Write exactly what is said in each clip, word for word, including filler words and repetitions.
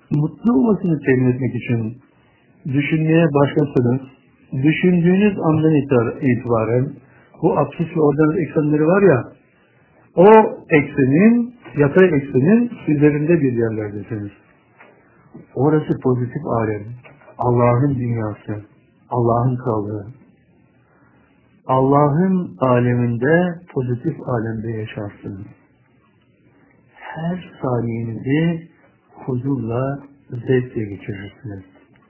mutlu olmasını temin etmek için düşünmeye başlasanız, düşündüğünüz andan itibaren bu absis ve oryantal eksenleri var ya, o eksenin, yatay eksenin üzerinde bir yerlerdesiniz. Orası pozitif alem, Allah'ın dünyası, Allah'ın kaldığı. Allah'ın aleminde, pozitif alemde yaşarsınız. Her saniyenizi huzurla, zevkle geçirirsiniz.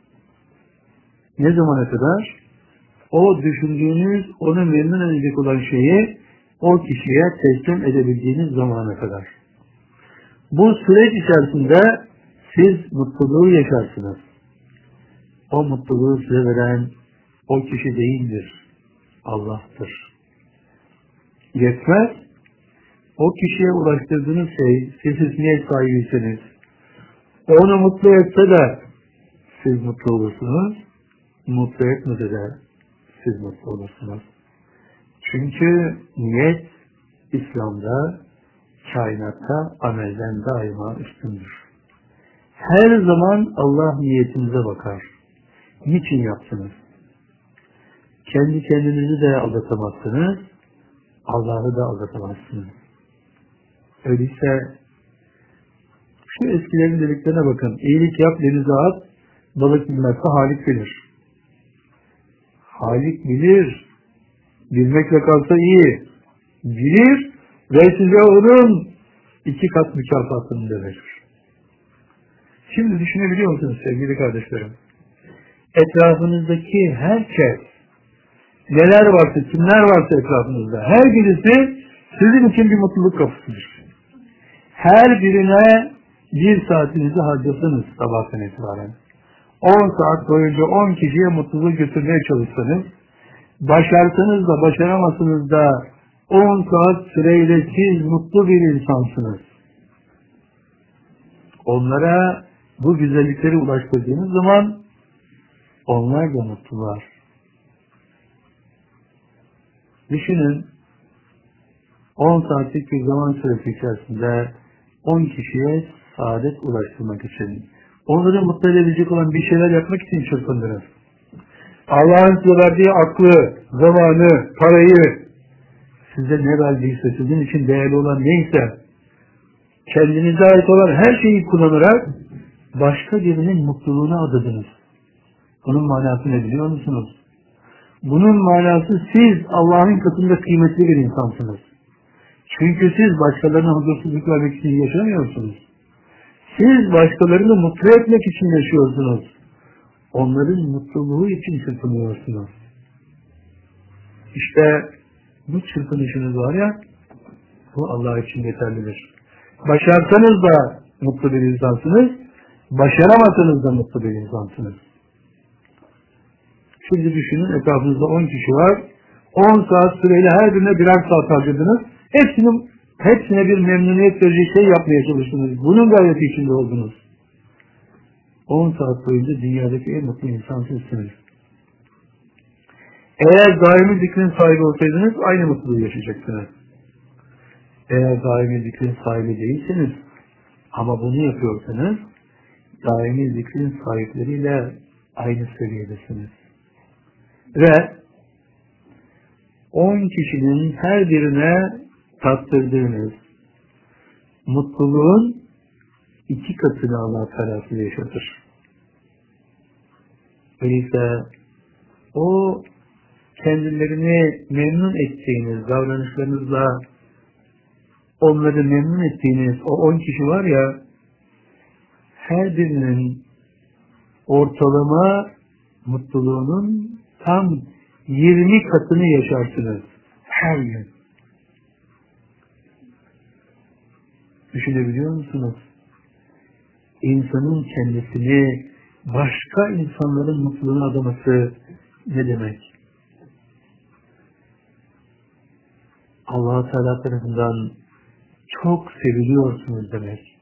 Ne zamana kadar? O düşündüğünüz, onu memnun edecek olan şeyi o kişiye teslim edebildiğiniz zamana kadar. Bu süreç içerisinde siz mutluluğu yaşarsınız. O mutluluğu size veren o kişi değildir, Allah'tır. Yetmez, o kişiye ulaştırdığınız şey, siz hizmet sahibiyseniz, onu mutlu etse de siz mutlu olursunuz, mutlu etmese de siz mutlu olursunuz. Çünkü niyet İslam'da, kainatta amelden daima üstündür. Her zaman Allah niyetinize bakar. Niçin yaptınız? Kendi kendinizi de aldatamazsınız, Allah'ı da aldatamazsınız. Öyleyse şu eskilerin dediklerine bakın. İyilik yap, denize at, balık bilmezse Halik bilir. Halik bilir. Bilmekle kalsa iyi. Bilir ve size onun iki kat mükafatını da verir. Şimdi düşünebiliyor musunuz sevgili kardeşlerim? Etrafınızdaki herkes, neler varsa, kimler varsa etrafınızda, her birisi sizin için bir mutluluk kapısıdır. Her birine bir saatinizi harcasanız sabahtan itibaren, on saat boyunca on kişiye mutluluğu götürmeye çalışsanız, başarsanız da başaramazsınız da on saat süreyle siz mutlu bir insansınız. Onlara bu güzellikleri ulaştırdığınız zaman onlar da mutlular. Düşünün, on saatlik bir zaman süresi içerisinde on kişiye saadet ulaştırmak için, onları mutlu edebilecek olan bir şeyler yapmak için çırpındınız. Allah'ın size verdiği aklı, zamanı, parayı, size ne verdiyse, sizin için değerli olan neyse, kendinize ait olan her şeyi kullanarak başka birinin mutluluğuna adadınız. Bunun manası ne biliyor musunuz? Bunun manası siz Allah'ın katında kıymetli bir insansınız. Çünkü siz başkalarına huzursuzluk vermek için yaşamıyorsunuz. Siz başkalarını mutlu etmek için yaşıyorsunuz. Onların mutluluğu için çırpınıyorsunuz. İşte bu çırpınışınız var ya, bu Allah için yeterlidir. Başarsanız da mutlu bir insansınız, başaramazsanız da mutlu bir insansınız. Şimdi düşünün, etrafınızda on kişi var, on saat süreyle her birine birer saat harcadınız, hepsinin, hepsine bir memnuniyet verecek şey yapmaya çalıştınız. Bunun gayreti içinde oldunuz. on saat boyunca dünyadaki en mutlu insan sizsiniz. Eğer daimi zikrin sahibi olsaydınız aynı mutluluğu yaşayacaksınız. Eğer daimi zikrin sahibi değilseniz ama bunu yapıyorsanız daimi zikrin sahipleriyle aynı seviyedesiniz. Ve on kişinin her birine tattırdığınız mutluluğun iki katını Allah Teala size yaşatır. Öyleyse o kendilerini memnun ettiğiniz davranışlarınızla onları memnun ettiğiniz o on kişi var ya, her birinin ortalama mutluluğunun tam yirmi katını yaşarsınız her gün. Düşünebiliyor musunuz? İnsanın kendisini başka insanların mutluluğuna adaması ne demek? Allah-u Teala tarafından çok seviliyorsunuz demek.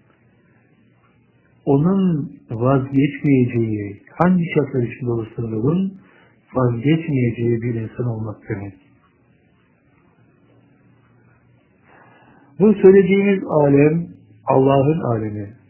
Onun vazgeçmeyeceği, hangi şartlar içinde olursa olun, vazgeçmeyeceği bir insan olmak demek. Bu söylediğimiz alem Allah'ın alemi.